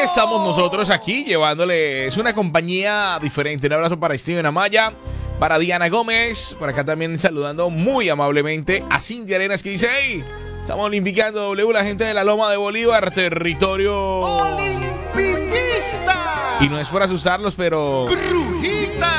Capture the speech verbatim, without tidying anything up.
estamos nosotros aquí llevándoles una compañía diferente. Un abrazo para Steven Amaya, para Diana Gómez, por acá también saludando muy amablemente a Cindy Arenas, que dice: hey, estamos olimpiando W, la gente de la Loma de Bolívar, territorio olimpicista. Y no es por asustarlos, pero Brujita.